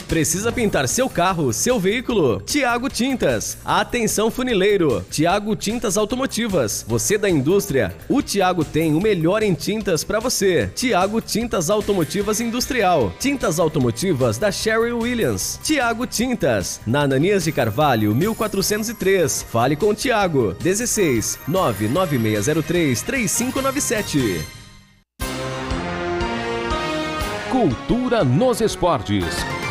Precisa pintar seu carro, seu veículo? Tiago Tintas. Atenção funileiro. Tiago Tintas Automotivas. Você da indústria? O Tiago tem o melhor em tintas para você. Tiago Tintas Automotivas Industrial. Tintas automotivas da Sherwin Williams. Tiago Tintas. Na Ananias de Carvalho, 1403. Fale com o Tiago. 16 99603 3597. Cultura nos esportes.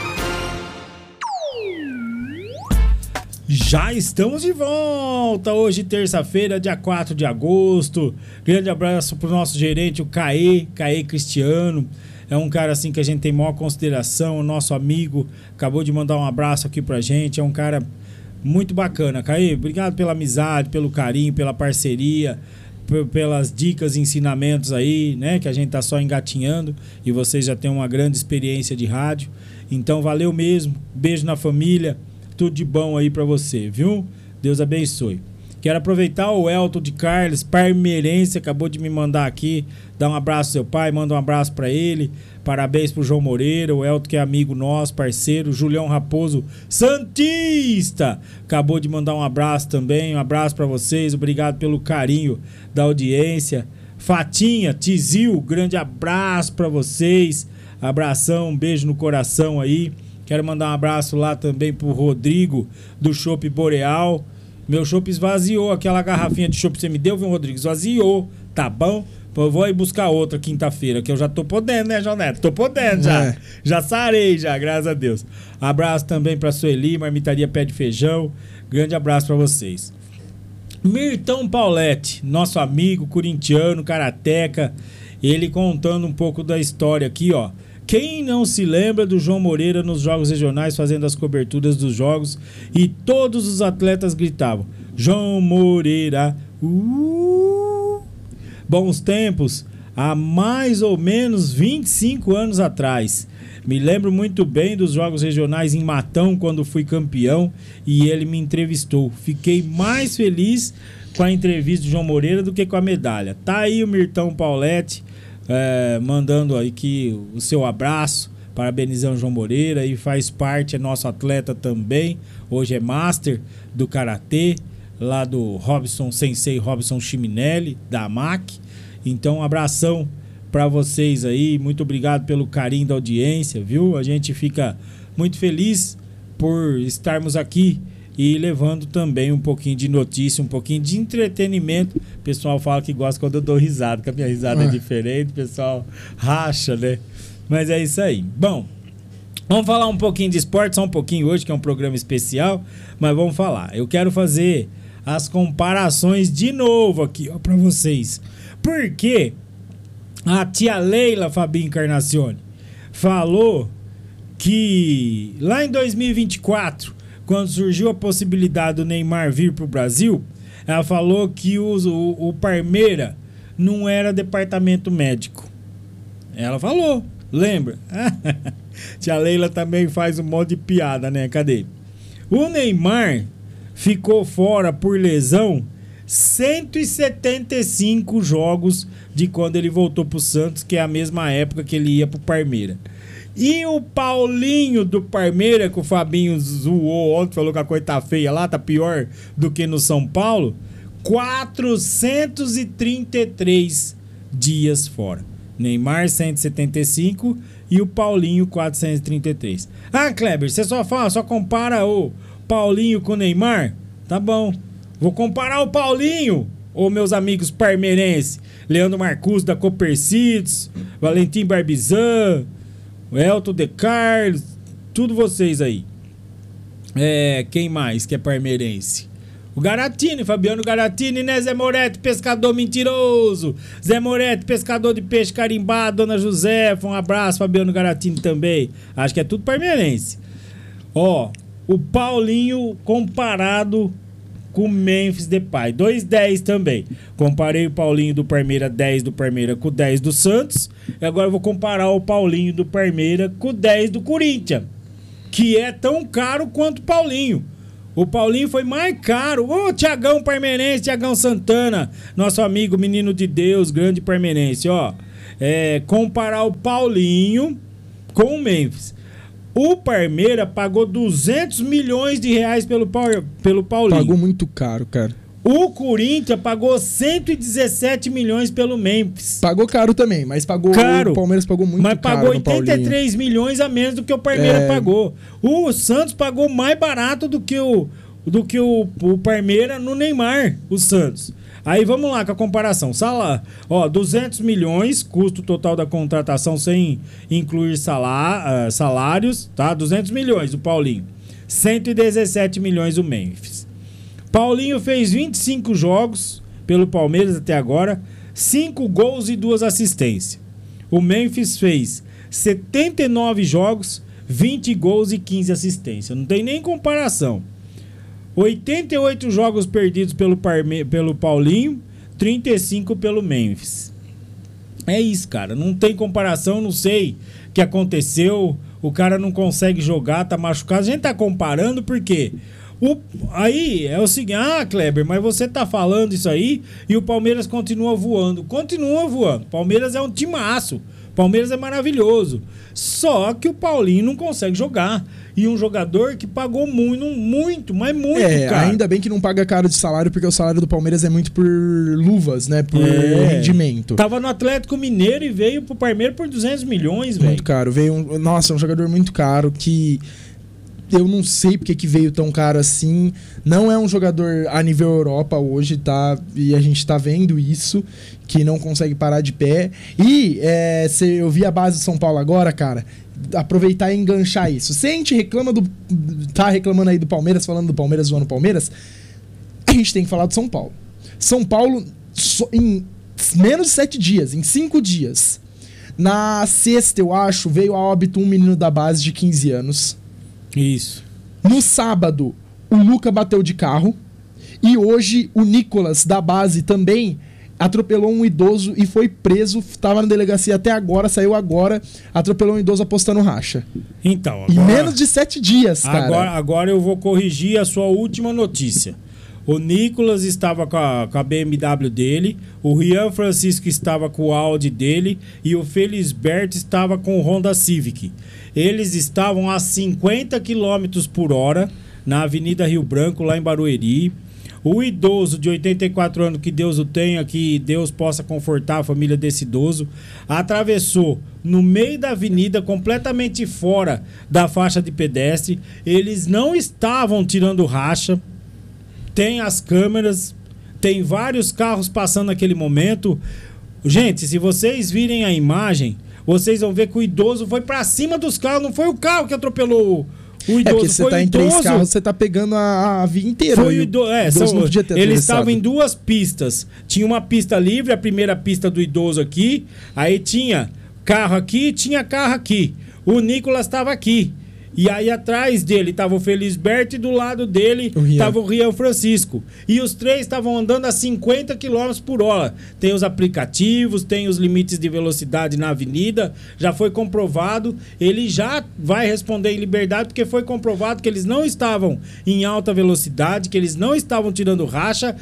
Já estamos de volta, hoje terça-feira, dia 4 de agosto. Grande abraço pro nosso gerente, o Caê Cristiano. É um cara assim que a gente tem maior consideração, nosso amigo, acabou de mandar um abraço aqui pra gente. É um cara muito bacana. Caê, obrigado pela amizade, pelo carinho, pela parceria, pelas dicas e ensinamentos aí, né, que a gente tá só engatinhando e vocês já têm uma grande experiência de rádio. Então valeu mesmo, beijo na família. Tudo de bom aí pra você, viu? Deus abençoe. Quero aproveitar o Elton de Carlos, parmeirense, acabou de me mandar aqui, dar um abraço ao seu pai, manda um abraço pra ele. Parabéns pro João Moreira, o Elton que é amigo nosso, parceiro. Julião Raposo, santista, acabou de mandar um abraço também. Um abraço pra vocês, obrigado pelo carinho da audiência. Fatinha, Tizil, grande abraço pra vocês. Abração, um beijo no coração aí. Quero mandar um abraço lá também pro Rodrigo, do Chopp Boreal. Meu chopp esvaziou, aquela garrafinha de chopp que você me deu, viu, Rodrigo? Esvaziou, tá bom? Eu vou aí buscar outra quinta-feira, que eu já tô podendo, né, João Neto? Tô podendo já. Já sarei já, graças a Deus. Abraço também pra Sueli, Marmitaria Pé de Feijão. Grande abraço pra vocês. Mirtão Pauletti, nosso amigo corintiano, karateca. Ele contando um pouco da história aqui, ó. Quem não se lembra do João Moreira nos jogos regionais fazendo as coberturas dos jogos e todos os atletas gritavam João Moreira, Bons tempos, há mais ou menos 25 anos atrás. Me lembro muito bem dos jogos regionais em Matão quando fui campeão e ele me entrevistou. Fiquei mais feliz com a entrevista do João Moreira do que com a medalha. Tá aí o Mirtão Pauletti. Mandando aí que o seu abraço, parabenizando o João Moreira e faz parte, é nosso atleta também, hoje é master do Karatê, lá do Robson Sensei, Robson Chiminelli, da AMAC. Então um abração pra vocês aí, muito obrigado pelo carinho da audiência, viu? A gente fica muito feliz por estarmos aqui e levando também um pouquinho de notícia, um pouquinho de entretenimento. O pessoal fala que gosta quando eu dou risada, que a minha risada é diferente, o pessoal racha, né? Mas é isso aí. Bom, vamos falar um pouquinho de esporte, só um pouquinho hoje, que é um programa especial, mas vamos falar. Eu quero fazer as comparações de novo aqui, ó, pra vocês. Porque a tia Leila Fabinho Encarnacione falou que lá em 2024... quando surgiu a possibilidade do Neymar vir pro Brasil, ela falou que o Parmeira não era departamento médico. Ela falou, lembra? Tia Leila também faz um monte de piada, né? Cadê? O Neymar ficou fora por lesão 175 jogos de quando ele voltou pro Santos, que é a mesma época que ele ia pro Parmeira. E o Paulinho do Parmeira, que o Fabinho zoou ontem, falou que a coisa tá feia lá, tá pior do que no São Paulo, 433 dias fora. Neymar 175 e o Paulinho 433. Ah, Kleber, você só compara o Paulinho com o Neymar? Tá bom. Vou comparar o Paulinho, ô meus amigos parmeirenses, Leandro Marcus da Copercitos, Valentim Barbizan, Elton de Carlos, tudo vocês aí. Quem mais que é parmeirense? O Garatini, Fabiano Garatini, né? Zé Moretti, pescador mentiroso. Zé Moretti, pescador de peixe carimbado. Dona Josefa, um abraço. Fabiano Garatini também. Acho que é tudo parmeirense. Ó, o Paulinho comparado com o Memphis Depay. 2-10 também. Comparei o Paulinho do Parmeira 10 do Parmeira com o 10 do Santos. E agora eu vou comparar o Paulinho do Parmeira com o 10 do Corinthians, que é tão caro quanto o Paulinho. O Paulinho foi mais caro. Ô, Tiagão Parmeirense, Tiagão Santana, nosso amigo menino de Deus, grande parmeirense, ó. Comparar o Paulinho com o Memphis. O Parmeira pagou 200 milhões de reais pelo Paulinho. Pagou muito caro, cara. O Corinthians pagou 117 milhões pelo Memphis. Pagou caro também, mas pagou caro. O Palmeiras pagou muito caro. Mas pagou 83 milhões a menos do que o Parmeira pagou. O Santos pagou mais barato do que o Parmeira no Neymar, o Santos. Aí vamos lá com a comparação. 200 milhões, custo total da contratação sem incluir salários, tá? 200 milhões o Paulinho. 117 milhões o Memphis. Paulinho fez 25 jogos pelo Palmeiras até agora, 5 gols e 2 assistências. O Memphis fez 79 jogos, 20 gols e 15 assistências. Não tem nem comparação. 88 jogos perdidos pelo Paulinho, 35 pelo Memphis. É isso, cara. Não tem comparação, não sei o que aconteceu. O cara não consegue jogar, tá machucado. A gente tá comparando porque... Aí é o seguinte, Kleber, mas você tá falando isso aí e o Palmeiras continua voando. Continua voando. Palmeiras é um timaço. Palmeiras é maravilhoso. Só que o Paulinho não consegue jogar. E um jogador que pagou muito, cara. Ainda bem que não paga caro de salário, porque o salário do Palmeiras é muito por luvas, né? Por rendimento. Tava no Atlético Mineiro e veio pro Palmeiras por 200 milhões, velho. Muito caro. Nossa, é um jogador muito caro que... Eu não sei porque que veio tão caro assim. Não é um jogador a nível Europa hoje, tá? E a gente tá vendo isso, que não consegue parar de pé. E eu vi a base de São Paulo agora, cara, aproveitar e enganchar isso. Se a gente tá reclamando aí do Palmeiras, falando do Palmeiras, zoando o Palmeiras, a gente tem que falar do São Paulo. São Paulo, em menos de 7 dias, em 5 dias. Na sexta, eu acho, veio a óbito um menino da base de 15 anos. Isso. No sábado, o Luca bateu de carro. E hoje, o Nicolas, da base, também atropelou um idoso e foi preso. Estava na delegacia até agora, saiu agora. Atropelou um idoso apostando racha. Então, em menos de 7 dias, cara. Agora eu vou corrigir a sua última notícia. O Nicolas estava com a BMW dele, o Rian Francisco estava com o Audi dele e o Felisberto estava com o Honda Civic. Eles estavam a 50 km por hora na Avenida Rio Branco, lá em Barueri. O idoso de 84 anos, que Deus o tenha, que Deus possa confortar a família desse idoso, atravessou no meio da avenida, completamente fora da faixa de pedestre. Eles não estavam tirando racha. Tem as câmeras, tem vários carros passando naquele momento. Gente, se vocês virem a imagem, vocês vão ver que o idoso foi pra cima dos carros. Não foi o carro que atropelou o idoso. Porque você tá em 3 carros, você tá pegando a via inteira. Foi o idoso. Eles estavam em 2 pistas. Tinha uma pista livre, a primeira pista do idoso aqui. Aí tinha carro aqui, tinha carro aqui. O Nicolas estava aqui. E aí atrás dele estava o Felisberto e do lado dele estava o Rian Francisco. E os 3 estavam andando a 50 km por hora. Tem os aplicativos, tem os limites de velocidade na avenida. Já foi comprovado. Ele já vai responder em liberdade porque foi comprovado que eles não estavam em alta velocidade, que eles não estavam tirando racha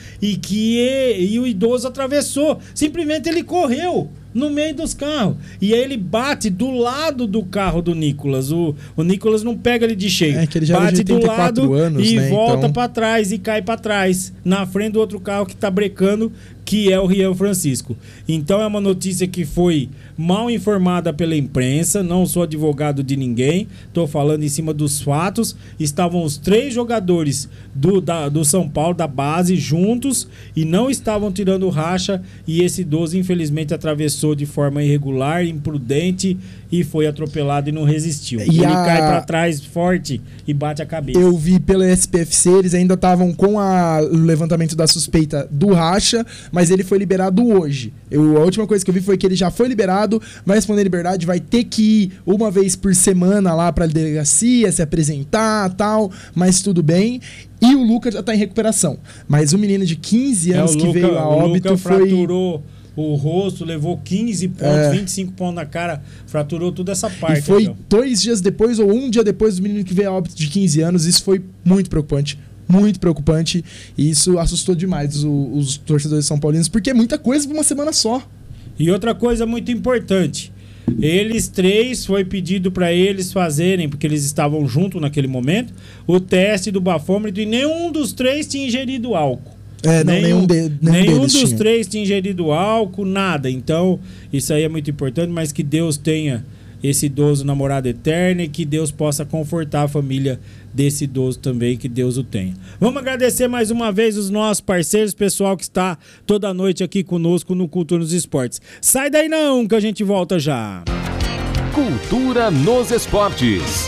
e o idoso atravessou. Simplesmente ele correu no meio dos carros. E aí ele bate do lado do carro do Nicolas. O Nicolas não pega ele de cheio. É que ele já bate do lado anos, e né? volta então... pra trás e cai pra trás. Na frente do outro carro que tá brecando, que é o Rian Francisco. Então é uma notícia que foi mal informada pela imprensa. Não sou advogado de ninguém. Tô falando em cima dos fatos. Estavam os 3 jogadores do São Paulo, da base, juntos e não estavam tirando racha. E esse idoso, infelizmente, atravessou de forma irregular, imprudente e foi atropelado e não resistiu. Ele cai pra trás forte e bate a cabeça. Eu vi pelo SPFC, eles ainda estavam com o levantamento da suspeita do racha, mas ele foi liberado hoje. A última coisa que eu vi foi que ele já foi liberado, vai responder liberdade, vai ter que ir uma vez por semana lá pra delegacia, se apresentar e tal, mas tudo bem. E o Lucas já tá em recuperação. Mas o menino de 15 anos que veio a óbito fraturou o rosto, levou 15 pontos, 25 pontos na cara, fraturou toda essa parte. E foi 2 dias depois ou 1 dia depois do menino que veio a óbito de 15 anos. Isso foi muito preocupante. Muito preocupante. E isso assustou demais os torcedores são paulinos, porque é muita coisa por uma semana só. E outra coisa muito importante. Eles 3 foi pedido para eles fazerem, porque eles estavam juntos naquele momento, o teste do bafômetro e nenhum dos 3 tinha ingerido álcool. Nenhum dos 3 tinha ingerido álcool, nada. Então, isso aí é muito importante, mas que Deus tenha esse idoso namorado eterno e que Deus possa confortar a família desse idoso também, que Deus o tenha. Vamos agradecer mais uma vez os nossos parceiros, pessoal que está toda noite aqui conosco no Cultura nos Esportes. Sai daí não, que a gente volta já. Cultura nos Esportes.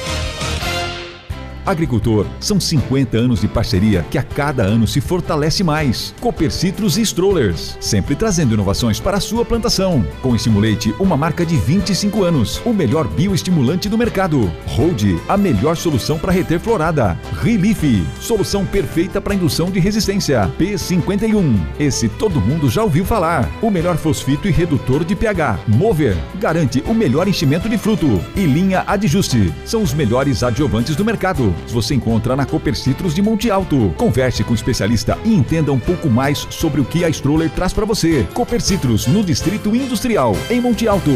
Agricultor, são 50 anos de parceria que a cada ano se fortalece mais. Copercitros e Strollers, sempre trazendo inovações para a sua plantação. Com Estimulate, uma marca de 25 anos, o melhor bioestimulante do mercado. Hold, a melhor solução para reter florada. Relief, solução perfeita para indução de resistência. P51, esse todo mundo já ouviu falar. O melhor fosfito e redutor de pH. Mover, garante o melhor enchimento de fruto. E linha Adjuste, são os melhores adjuvantes do mercado. Você encontra na Copercitros de Monte Alto. Converse com o especialista e entenda um pouco mais sobre o que a Stroller traz para você. Copercitros, no Distrito Industrial, em Monte Alto.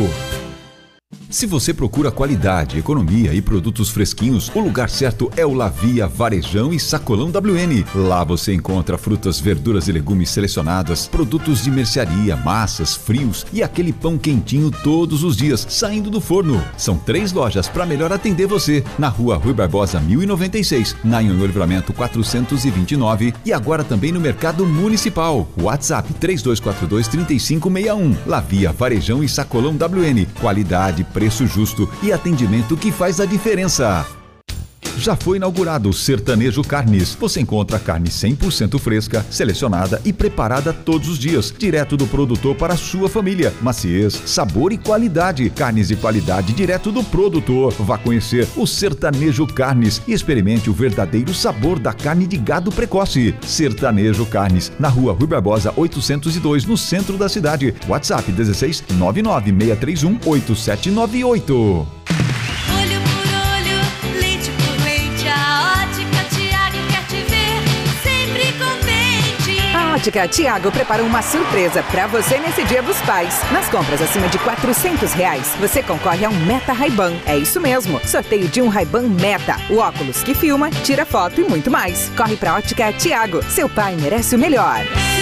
Se você procura qualidade, economia e produtos fresquinhos, o lugar certo é o Lavia Varejão e Sacolão WN. Lá você encontra frutas, verduras e legumes selecionadas, produtos de mercearia, massas, frios e aquele pão quentinho todos os dias, saindo do forno. São 3 lojas para melhor atender você. Na Rua Rui Barbosa 1096, na Anhonho Livramento 429 e agora também no Mercado Municipal. WhatsApp 3242-3561. Lavia Varejão e Sacolão WN. Qualidade, preço justo e atendimento que faz a diferença. Já foi inaugurado o Sertanejo Carnes. Você encontra carne 100% fresca, selecionada e preparada todos os dias, direto do produtor para a sua família. Maciez, sabor e qualidade. Carnes de qualidade direto do produtor. Vá conhecer o Sertanejo Carnes e experimente o verdadeiro sabor da carne de gado precoce. Sertanejo Carnes, na Rua Rui Barbosa 802, no centro da cidade. WhatsApp 16 99631 8798. A Ótica Tiago preparou uma surpresa para você nesse Dia dos Pais. Nas compras acima de R$400, você concorre a um Meta Ray-Ban. É isso mesmo, sorteio de um Ray-Ban Meta. O óculos que filma, tira foto e muito mais. Corre pra Ótica Tiago. Seu pai merece o melhor.